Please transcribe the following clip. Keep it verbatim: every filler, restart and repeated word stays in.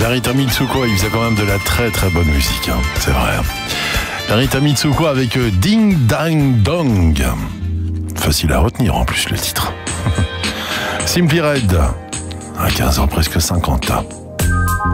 Narita Mitsuko, il faisait quand même de la très très bonne musique, hein, c'est vrai. Narita Mitsuko avec Ding Dang Dong. Facile à retenir en plus le titre. Simply Red, à quinze ans, presque cinquante ans.